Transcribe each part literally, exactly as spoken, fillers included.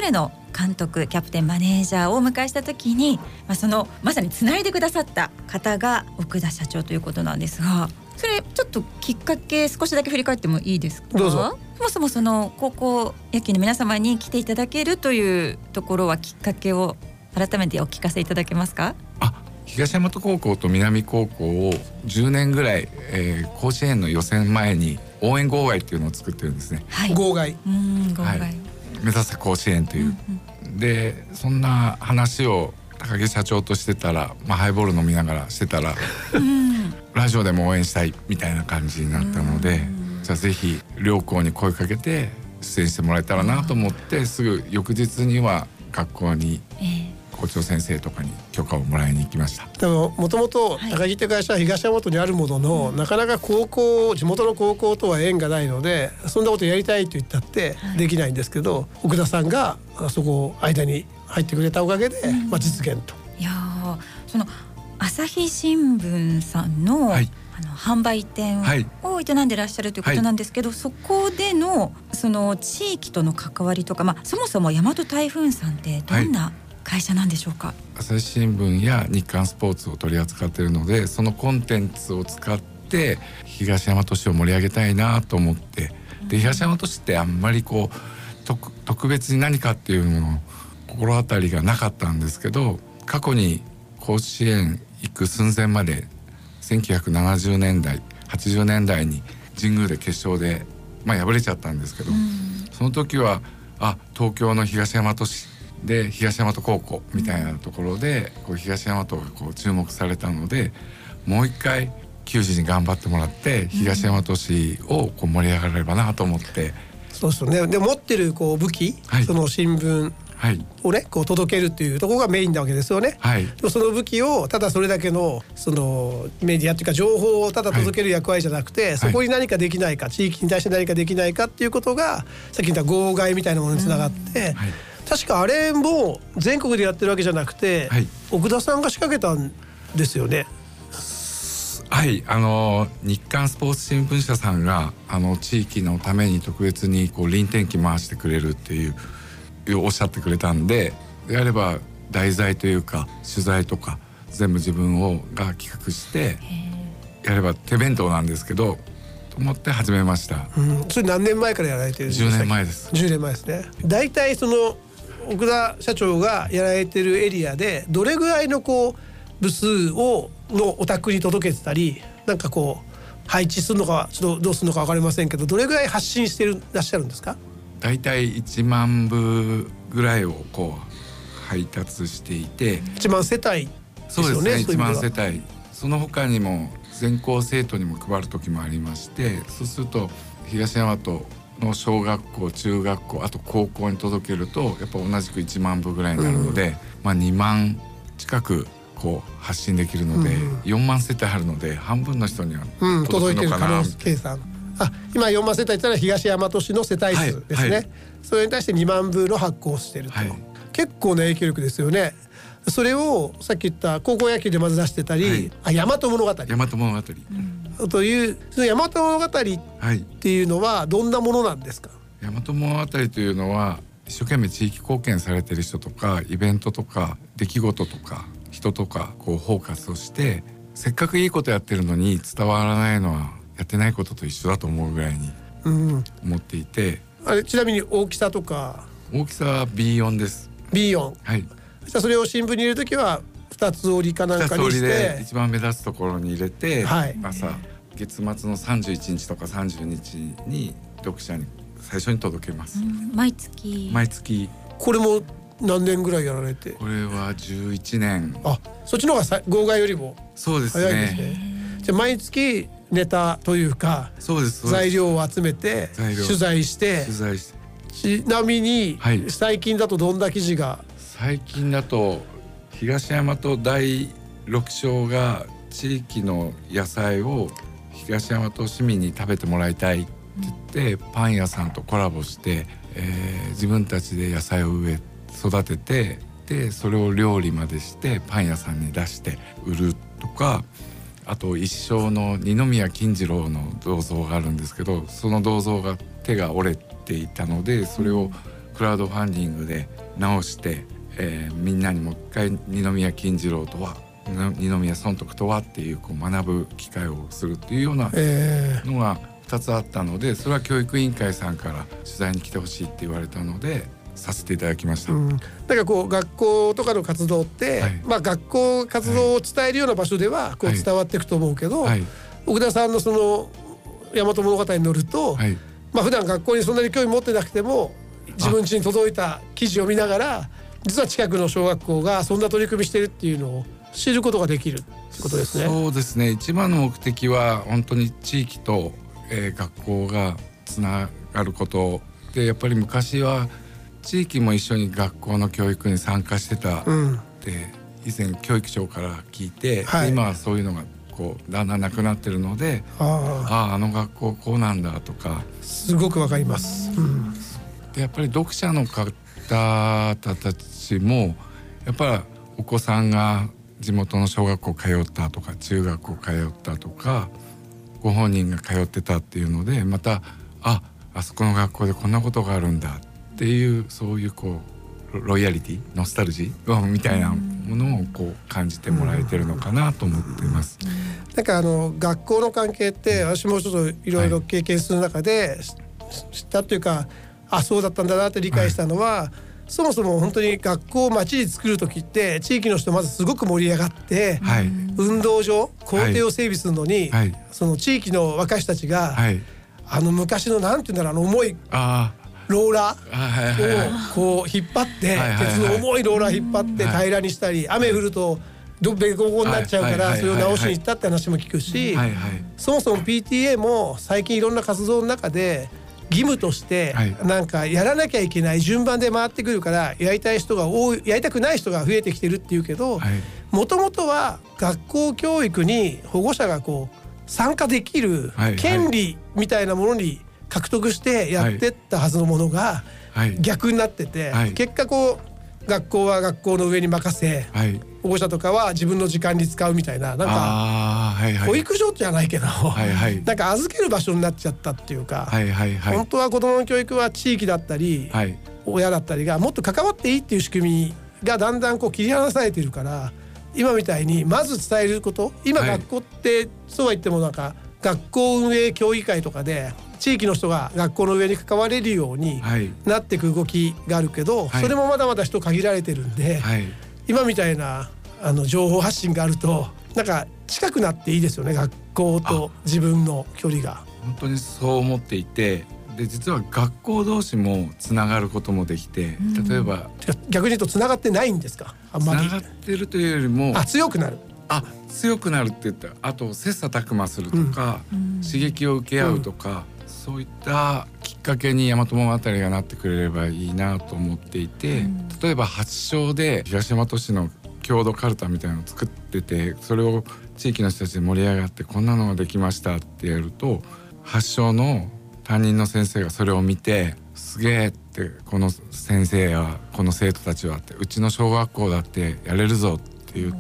れの監督、キャプテン、マネージャーをお迎えした時に、まあ、そのまさにつないでくださった方が奥田社長ということなんですが、それちょっときっかけ少しだけ振り返ってもいいですか？ どうぞ。 そもそもその高校野球の皆様に来ていただけるというところは、きっかけを改めてお聞かせいただけますか？ あ、東大和高校と南高校をじゅうねんぐらい、えー、甲子園の予選前に応援号外っていうのを作ってるんですね。 はい、 号外、 うん号外、 はい、目指せ甲子園という、うんうん、でそんな話を高木社長としてたら、まあ、ハイボール飲みながらしてたら、うん、ラジオでも応援したいみたいな感じになったので、じゃあぜひ両校に声かけて出演してもらえたらなと思って、すぐ翌日には学校に、えー校長先生とかに許可をもらいに行きました。 でももともと高木って会社は東大和にあるものの、はい、なかなか高校地元の高校とは縁がないので、そんなことやりたいと言ったってできないんですけど、はい、奥田さんがそこ間に入ってくれたおかげで、うん、まあ、実現と。 いやその朝日新聞さんの、はい、あの販売店を営んでらっしゃるということなんですけど、はい、そこでのその地域との関わりとか、まあ、そもそも大和台風さんってどんな、はい、会社なんでしょうか？ 朝日新聞や日刊スポーツを取り扱っているので、そのコンテンツを使って東大和市を盛り上げたいなと思って、で東大和市ってあんまりこう 特, 特別に何かっていうの心当たりがなかったんですけど、過去に甲子園行く寸前までせんきゅうひゃくななじゅうねんだいはちじゅうねんだいに神宮で決勝で、まあ、敗れちゃったんですけど、その時はあ東京の東大和市で東大和高校みたいなところで、こう東大和がこう注目されたので、もう一回球児に頑張ってもらって東大和市をこう盛り上がれればなと思って、うん、 そうですよね。で持ってるこう武器、はい、その新聞をねこう届けるっていうところがメインなわけですよね、はい、でもその武器をただそれだけのそのメディアっていうか情報をただ届ける役割じゃなくて、はい、そこに何かできないか、地域に対して何かできないかっていうことがさっき言った号外みたいなものにつながって、うん、はい、確かあれも全国でやってるわけじゃなくて、はい、奥田さんが仕掛けたんですよね。 はい、あの日刊スポーツ新聞社さんがあの地域のために特別にこう輪転機回してくれるっていうおっしゃってくれたんで、であれば題材というか取材とか全部自分をが企画してやれば手弁当なんですけどと思って始めました、 うん、それ何年前からやられてるんですか？ じゅうねんまえです。 じゅうねんまえですね。だいたいその奥田社長がやられてるエリアでどれぐらいのこう部数をのお宅に届けてたり、なんかこう配置するのかちょっとどうするのか分かりませんけど、どれぐらい発信してるらっしゃるんですか？ だいたいいちまんぶぐらいをこう配達していて、 いちまん世帯ですよね。 そうですね、いちまん世帯、その他にも全校生徒にも配る時もありまして、そうすると東大和の小学校、中学校、あと高校に届けるとやっぱ同じくいちまんぶぐらいになるので、うん、まあにまん近くこう発信できるので、うん、よんまん世帯あるので半分の人には届くのかな、うん、届いてる計算。あ、今よんまん世帯って言ったら東大和市の世帯数ですね、はいはい、それに対してにまんぶの発行をしていると、はい、結構な影響力ですよね。それをさっき言った高校野球でまず出してたり、はい、あ、大和物語大和物語、 うん、というその大和物語っていうのはどんなものなんですか？ 大和物語というのは一生懸命地域貢献されている人とかイベントとか出来事とか人とかこうフォーカスをして、せっかくいいことやってるのに伝わらないのはやってないことと一緒だと思うぐらいに思っていて、 うん、あれちなみに大きさとか？ 大きさは ビーよん です。 ビーよん、 はい。 じゃあそれを新聞に入れるときはふたつ折りかなんかにしてふたつ折りで一番目立つところに入れて、はい、朝月末のさんじゅういちにちとかさんじゅうにちに読者に最初に届けます、うん、 毎月毎月。 これも何年ぐらいやられて？ これはじゅういちねん。 あ、そっちの方が号外よりもそうですね。 早いですね。じゃあ毎月ネタというか、 そうですそうです、 材料を集めて取材して取材してちなみに、はい、最近だとどんな記事が？ 最近だと東大和だいろく章が地域の野菜を東大和市民に食べてもらいたいって言って、パン屋さんとコラボして、えー、自分たちで野菜を植え育てて、でそれを料理までしてパン屋さんに出して売るとか、あと一章の二宮金次郎の銅像があるんですけど、その銅像が手が折れていたのでそれをクラウドファンディングで直して、えー、みんなにもう一回二宮金次郎とは二宮尊徳とはっていう、こう学ぶ機会をするっていうようなのがふたつあったので、それは教育委員会さんから取材に来てほしいって言われたのでさせていただきました。うん、 だからこう学校とかの活動って、はい、まあ、学校活動を伝えるような場所ではこう伝わっていくと思うけど、はいはい、奥田さんのその大和物語に乗ると、はい、まあ普段学校にそんなに興味持ってなくても自分家に届いた記事を見ながら、実は近くの小学校がそんな取り組みしてるっていうのを知ることができるってことですね。 そうですね。一番の目的は本当に地域と、えー、学校がつながることで、やっぱり昔は地域も一緒に学校の教育に参加してたって、うん、以前教育長から聞いて、はい、今はそういうのがこうだんだんなくなってるので、ああ、あの学校こうなんだとかすごくわかります。うん、 でやっぱり読者の方たちもやっぱりお子さんが地元の小学校通ったとか中学校通ったとかご本人が通ってたっていうので、またああそこの学校でこんなことがあるんだっていう、そういうこうロイヤリティノスタルジーみたいなものをこう感じてもらえてるのかなと思っています。 なんかあの学校の関係って私もちょっといろいろ経験する中で知ったというか、あ、そうだったんだなって理解したのは、はい、そもそも本当に学校を町に作る時って地域の人まずすごく盛り上がって、はい、運動場校庭を整備するのに、はい、その地域の若い人たちが、はい、あの昔のなんていうんだろう、あの重いローラーをこう引っ張って鉄の重いローラー引っ張って平らにしたり、雨降るとベコボコになっちゃうからそれを直しに行ったって話も聞くし、そもそも ピーティーエー も最近いろんな活動の中で義務としてなんかやらなきゃいけない順番で回ってくるからやりたい人が多い、やりたくない人が増えてきてるっていうけど、もともとは学校教育に保護者がこう参加できる権利みたいなものに獲得してやってったはずのものが逆になってて、結果こう学校は学校の上に任せ、保護者とかは自分の時間に使うみたいな、なんか保育所じゃないけどなんか預ける場所になっちゃったっていうか、本当は子どもの教育は地域だったり親だったりがもっと関わっていいっていう仕組みがだんだんこう切り離されているから、今みたいにまず伝えること、今学校ってそうは言ってもなんか学校運営協議会とかで地域の人が学校の上に関われるようになっていく動きがあるけど、それもまだまだ人限られてるんで、今みたいなあの情報発信があるとなんか近くなっていいですよね、学校と自分の距離が。 本当にそう思っていて、で実は学校同士もつながることもできて、例えば逆に言うとつながってないんですか？あんまりつながってるというよりもあ強くなるあ強くなるって言ったら、あと切磋琢磨するとか、うん、刺激を受け合うとか、うん、そういったきっかけに大和物語がなってくれればいいなと思っていて、うん、例えば発祥で東大和市の郷土カルタみたいなのを作ってて、それを地域の人たちで盛り上がってこんなのができましたってやると、発祥の担任の先生がそれを見て、すげえって、この先生やこの生徒たちはって、うちの小学校だってやれるぞって言って、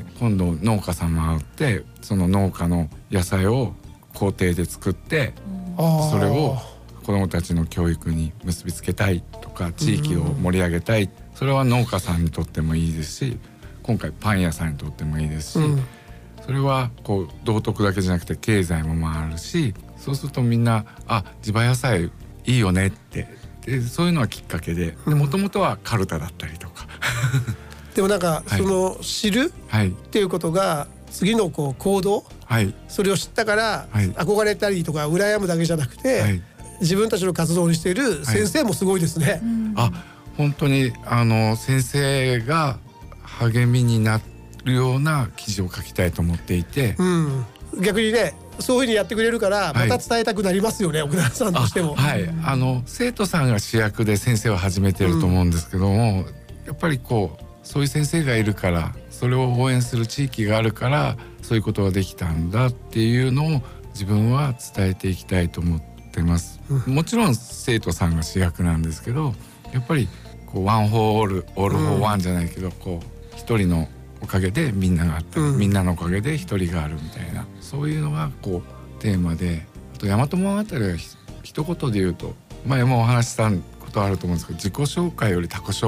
今度農家さん回ってその農家の野菜を校庭で作って、それを子どもたちの教育に結びつけたいとか、地域を盛り上げたい、それは農家さんにとってもいいですし、今回パン屋さんにとってもいいですし、それはこう道徳だけじゃなくて経済も回るし、そうするとみんなあ地場野菜いいよねって、でそういうのはきっかけで、もともとはカルタだったりとかでもなんかその知るっていうことが次のこう行動、はい、それを知ったから憧れたりとか羨むだけじゃなくて、はい、自分たちの活動にしている先生もすごいですね、 はい、あ本当にあの先生が励みになるような記事を書きたいと思っていて、 うん、逆にねそういうふうにやってくれるからまた伝えたくなりますよね、はい、奥田さんとしても。 はい、あの生徒さんが主役で先生を始めてると思うんですけども、うん、やっぱりこうそういう先生がいるから、それを応援する地域があるからそういうことができたんだっていうのを自分は伝えていきたいと思ってます、うん、もちろん生徒さんが主役なんですけど、やっぱりこうワン・フォー・オール、オール・フォー・ワンじゃないけど、こう一人のおかげでみんながあった、うん、みんなのおかげで一人があるみたいな、そういうのがこうテーマで、あと大和物語は一言で言うと前もお話ししたこことあると思うんですけど、自己紹介より他己紹